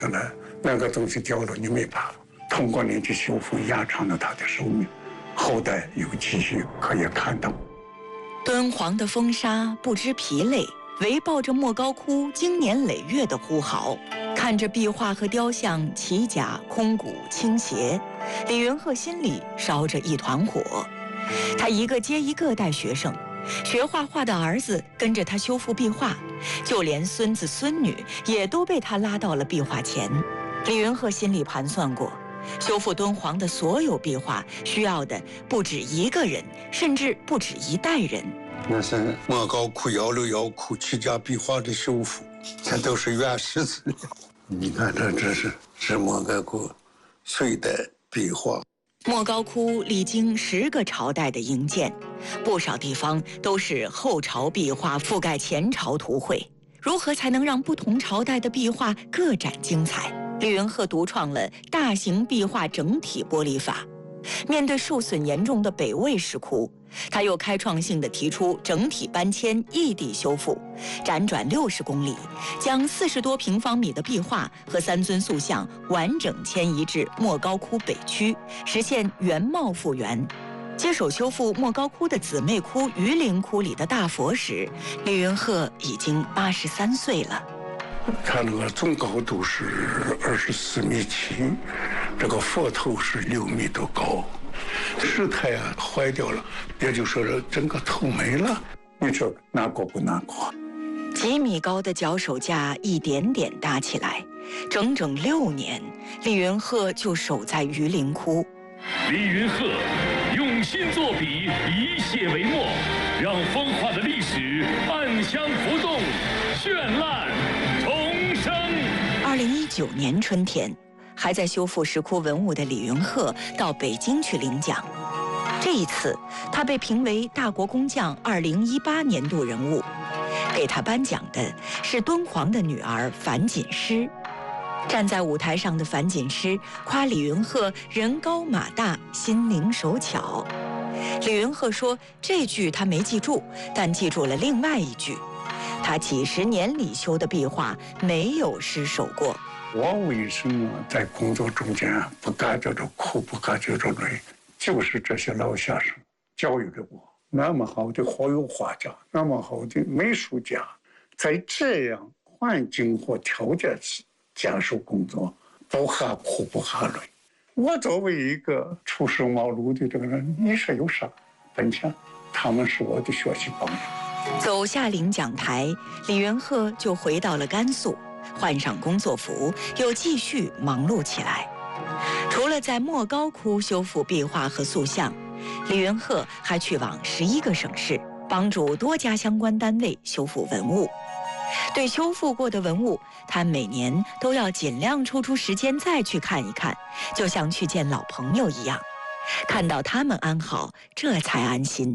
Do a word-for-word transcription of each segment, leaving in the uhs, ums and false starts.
得了，那个东西掉了，你没办法。通过你的修复，延长了它的寿命，后代有继续可以看到。 敦煌的风沙不知疲累，围抱着莫高窟经年累月的呼号，看着壁画和雕像起甲空鼓倾斜，李元鹤心里烧着一团火。他一个接一个带学生，学画画的儿子跟着他修复壁画，就连孙子孙女也都被他拉到了壁画前。李元鹤心里盘算过，修复敦煌的所有壁画需要的不止一个人，甚至不止一代人。 那是莫高窟幺六幺窟曲家壁画的修复，这都是原始资料。你看，这这是是莫高窟隋代壁画。 莫高窟历经十个朝代的营建，不少地方都是后朝壁画覆盖前朝图绘。如何才能让不同朝代的壁画各展精彩？李元鹤独创了大型壁画整体剥离法。面对受损严重的北魏石窟，他又开创性地提出整体搬迁、异地修复，辗转六十公里，将四十多平方米的壁画和三尊塑像完整迁移至莫高窟北区，实现原貌复原。接手修复莫高窟的姊妹窟榆林窟里的大佛时，李元鹤已经八十三岁了。 它那个总高度是二十四米七，这个佛头是六米多高，石胎啊坏掉了，也就说是整个头没了。你说难过不难过？ 几米高的脚手架一点点搭起来，整整六年，李元鹤就守在榆林窟。 李元鹤用心作笔，以写为墨，让风化的历史暗香浮动，绚烂重生。 二零一九年春天，还在修复石窟文物的李元鹤到北京去领奖。这一次，他被评为大国工匠二零一八年度人物。给他颁奖的是敦煌的女儿樊锦诗。站在舞台上的樊锦诗夸李元鹤人高马大，心灵手巧。李元鹤说，这句他没记住，但记住了另外一句：他几十年里修的壁画没有失手过。 我为什么在工作中间不感觉着苦，不感觉着累？就是这些老先生教育了我。那么好的活油画家，那么好的美术家，在这样环境和条件下坚守工作，不怕苦不怕累。我作为一个初生茅庐的这个人，你说有啥本钱？他们是我的学习榜样。 走下领奖台，李元鹤就回到了甘肃，换上工作服，又继续忙碌起来。除了在莫高窟修复壁画和塑像，李元鹤还去往十一个省市，帮助多家相关单位修复文物。对修复过的文物，他每年都要尽量抽出时间再去看一看，就像去见老朋友一样。看到他们安好，这才安心。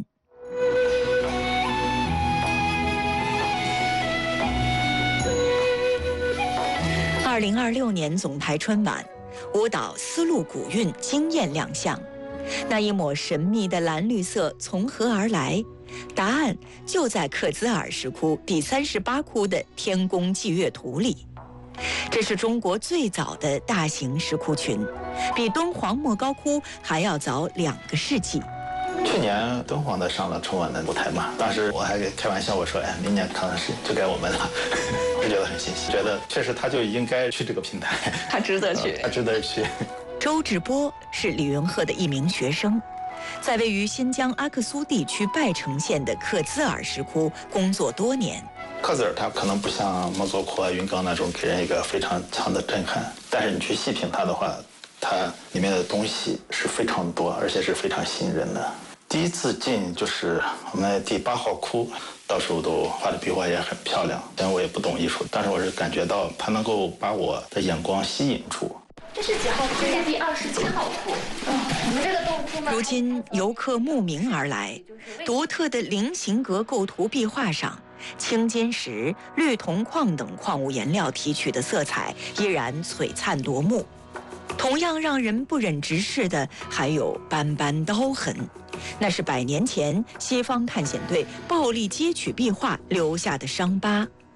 二零二六年总台春晚，舞蹈《丝路古韵》惊艳亮相。那一抹神秘的蓝绿色从何而来？答案就在克孜尔石窟第三十八窟的天宫祭月图里。这是中国最早的大型石窟群，比敦煌莫高窟还要早两个世纪。 去年敦煌的上了春晚的舞台嘛，当时我还给开玩笑我说，哎，明年康是就该我们了，就觉得很欣喜，觉得确实他就应该去这个平台， 他值得去， 他值得去。 周志波是李元鹤的一名学生，在位于新疆阿克苏地区拜城县的克孜尔石窟工作多年。 克孜尔它可能不像莫高窟啊、云冈那种给人一个非常强的震撼，但是你去细品它的话，它里面的东西是非常多，而且是非常吸引人的。第一次进就是我们第八号窟，到时候都画的壁画也很漂亮。虽然我也不懂艺术，但是我是感觉到它能够把我的眼光吸引住。 这是几号窟？这是第二十七号窟。嗯，我们这个洞窟呢？ 如今游客慕名而来，独特的菱形格构图壁画上，青金石、绿铜矿等矿物颜料提取的色彩依然璀璨夺目。同样让人不忍直视的还有斑斑刀痕，那是百年前西方探险队暴力截取壁画留下的伤疤。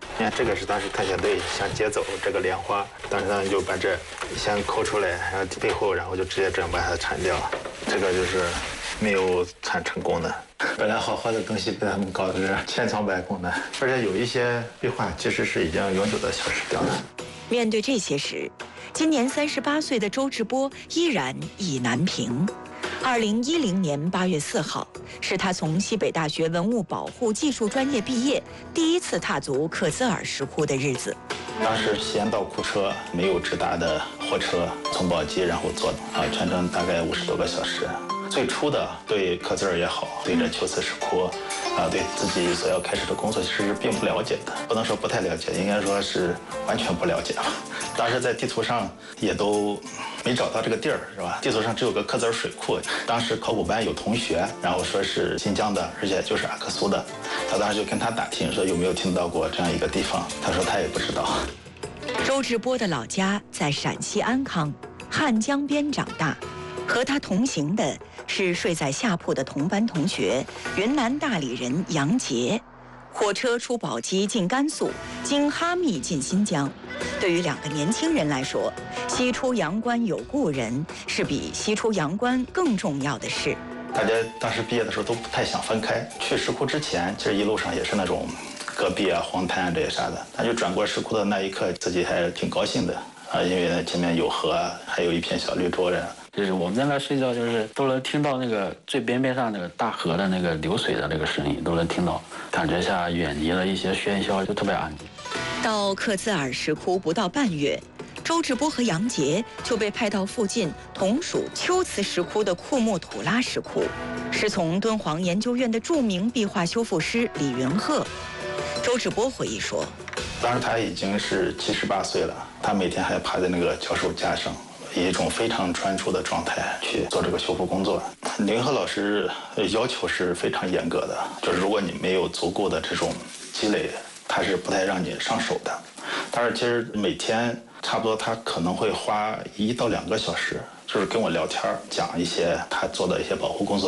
你看这个是当时探险队想接走这个莲花，当时他们就把这先抠出来，然后背后然后就直接这样把它铲掉，这个就是没有铲成功的。本来好好的东西被他们搞得是千疮百孔的，而且有一些壁画其实是已经永久的消失掉了。 面对这些时，今年三十八岁的周志波依然意难平。二零一零年八月四号，是他从西北大学文物保护技术专业毕业，第一次踏足克孜尔石窟的日子。 当时西安到库车没有直达的火车，从宝鸡然后坐啊，全程大概五十多个小时。最初的对克孜尔也好，对这秋瓷石窟，啊，对自己所要开始的工作其实是并不了解的，不能说不太了解，应该说是完全不了解吧。当时在地图上也都没找到这个地儿，是吧？地图上只有个克孜尔水库。当时考古班有同学，然后说是新疆的，而且就是阿克苏的，他当时就跟他打听说有没有听到过这样一个地方，他说他也不知道。 周志波的老家在陕西安康，汉江边长大。和他同行的是睡在下铺的同班同学，云南大理人杨杰。火车出宝鸡进甘肃，经哈密进新疆。对于两个年轻人来说，西出阳关有故人是比西出阳关更重要的事。 大家当时毕业的时候都不太想分开。去石窟之前，其实一路上也是那种戈壁啊、荒滩啊这些啥的。但就转过石窟的那一刻，自己还挺高兴的啊，因为前面有河，还有一片小绿洲人。 就是我们在那睡觉，就是都能听到那个最边边上那个大河的那个流水的那个声音，都能听到，感觉下远离了一些喧嚣，就特别安静。 到克孜尔石窟不到半月，周志波和杨杰就被派到附近同属秋瓷石窟的库木土拉石窟，师从敦煌研究院的著名壁画修复师李云鹤。周志波回忆说， 当时他已经是七十八岁了，他每天还趴在那个教授架上，以一种非常专注的状态去做这个修复工作。李云鹤老师要求是非常严格的，就是如果你没有足够的这种积累，他是不太让你上手的。但是其实每天差不多他可能会花一到两个小时，就是跟我聊天，讲一些他做的一些保护工作。